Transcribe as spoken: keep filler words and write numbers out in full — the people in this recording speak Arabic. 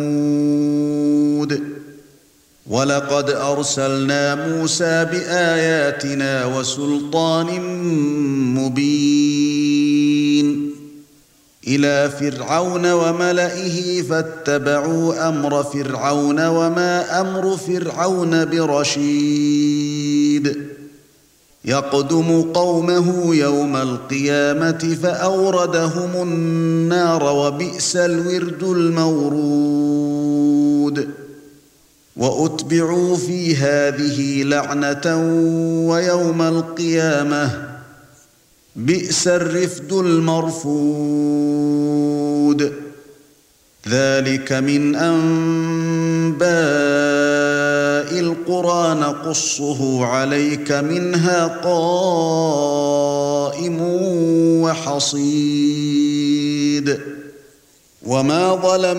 وَلَقَدْ أَرْسَلْنَا مُوسَى بِآيَاتِنَا وَسُلْطَانٍ مُبِينٍ إِلَى فِرْعَوْنَ وَمَلَئِهِ فَاتَّبَعُوا أَمْرَ فِرْعَوْنَ وَمَا أَمْرُ فِرْعَوْنَ بِرَشِيدٍ يَقْدُمُ قَوْمَهُ يَوْمَ الْقِيَامَةِ فَأَوْرَدَهُمُ النَّارَ وَبِئْسَ الْوِرْدُ الْمَوْرُودُ وَأُتْبِعُوا فِي هَذِهِ لَعْنَةً وَيَوْمَ الْقِيَامَةِ بِئْسَ الرِّفْدُ الْمَرْفُودُ ذَلِكَ مِنْ أَنْبَاءِ الْقُرَى نَقُصُّهُ عَلَيْكَ مِنْهَا قَائِمٌ وَحَصِيدٌ وَمَا ظَلَمَ